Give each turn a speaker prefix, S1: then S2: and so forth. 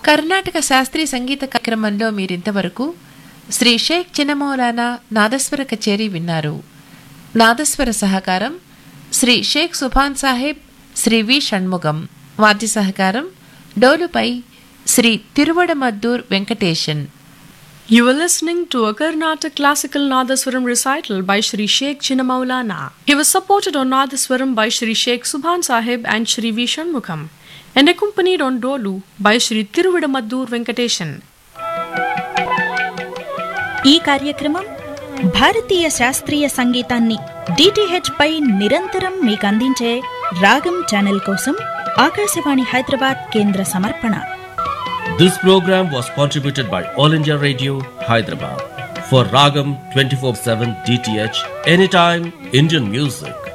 S1: కర్ణాటక శాస్త్రీయ సంగీత కార్యక్రమంలో మీరింతవరకు శ్రీ షేక్ చిన్నమౌలానా నాదస్వర కచేరీ విన్నారు. నాదస్వర సహకారం శ్రీ షేక్ సుభాన్ సాహెబ్, శ్రీ వి షణ్ముగం. వాద్య సహకారం డోలుపై Shri తిరువడమద్దూర్ Venkatesan.
S2: You were listening to a Karnataka classical Nadaswaram recital by Shri Sheikh Chinnamaulana. He was supported on Nadaswaram by Shri Sheikh Subhan Sahib and Shri V. Shanmukham, and accompanied on Dolu by Shri Tiruvidamaddur Venkateshan.
S3: ఈ కార్యక్రమం భారతీయ శాస్త్రీయ సంగీతాన్ని DTH పై నిరంతరం మీకు అందించే రాగం channel కోసం ఆకాశవాణి హైదరాబాద్ కేంద్ర సమర్పణ.
S4: This program was contributed by All India Radio, Hyderabad. For Ragam 24/7 DTH, anytime Indian music.